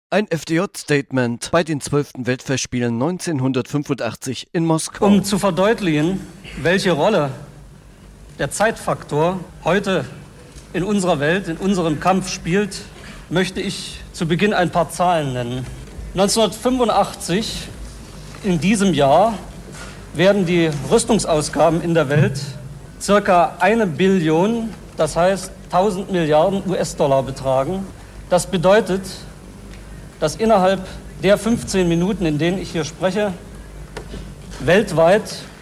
Ein FDJ-Statement bei den 12. Weltfestspielen 1985 in Moskau. Um zu verdeutlichen, welche Rolle der Zeitfaktor heute in unserer Welt, in unserem Kampf spielt, möchte ich zu Beginn ein paar Zahlen nennen. 1985, in diesem Jahr, werden die Rüstungsausgaben in der Welt circa 1 Billion, das heißt 1000 Milliarden US-Dollar betragen. Das bedeutet, dass innerhalb der 15 Minuten, in denen ich hier spreche, weltweit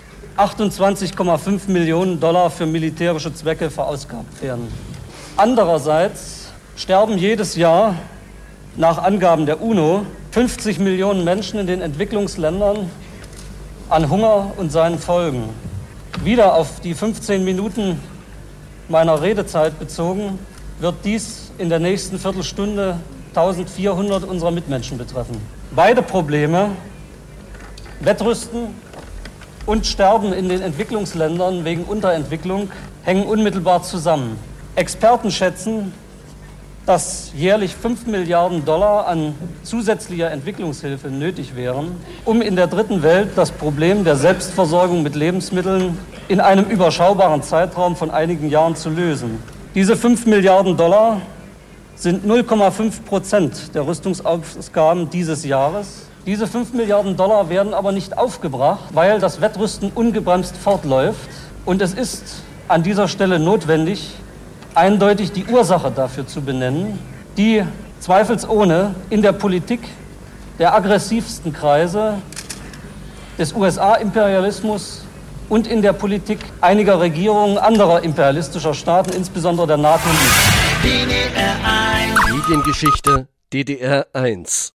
28,5 Millionen Dollar für militärische Zwecke verausgabt werden. Andererseits sterben jedes Jahr nach Angaben der UNO 50 Millionen Menschen in den Entwicklungsländern an Hunger und seinen Folgen. Wieder auf die 15 Minuten meiner Redezeit bezogen, wird dies in der nächsten Viertelstunde 1400 unserer Mitmenschen betreffen. Beide Probleme, Wettrüsten und Sterben in den Entwicklungsländern wegen Unterentwicklung, hängen unmittelbar zusammen. Experten schätzen, dass jährlich 5 Milliarden Dollar an zusätzlicher Entwicklungshilfe nötig wären, um in der dritten Welt das Problem der Selbstversorgung mit Lebensmitteln in einem überschaubaren Zeitraum von einigen Jahren zu lösen. Diese 5 Milliarden Dollar sind 0,5% der Rüstungsausgaben dieses Jahres. Diese 5 Milliarden Dollar werden aber nicht aufgebracht, weil das Wettrüsten ungebremst fortläuft. Und es ist an dieser Stelle notwendig, eindeutig die Ursache dafür zu benennen, die zweifelsohne in der Politik der aggressivsten Kreise des USA-Imperialismus und in der Politik einiger Regierungen anderer imperialistischer Staaten, insbesondere der NATO, liegt. Mediengeschichte DDR 1